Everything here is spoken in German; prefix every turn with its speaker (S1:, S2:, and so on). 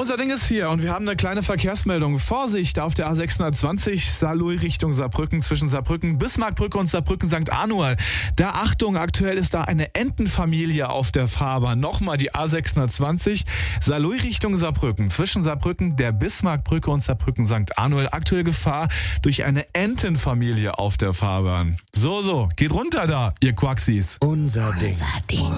S1: Unser Ding ist hier und wir haben eine kleine Verkehrsmeldung. Vorsicht auf der A620 Saarlouis Richtung Saarbrücken, zwischen Saarbrücken, Bismarckbrücke und Saarbrücken St. Anual. Da Achtung, aktuell ist da eine Entenfamilie auf der Fahrbahn. Nochmal die A620 Saarlouis Richtung Saarbrücken, zwischen Saarbrücken, der Bismarckbrücke und Saarbrücken St. Anual. Aktuelle Gefahr durch eine Entenfamilie auf der Fahrbahn. So, geht runter da, ihr Quaxis.
S2: Unser Ding.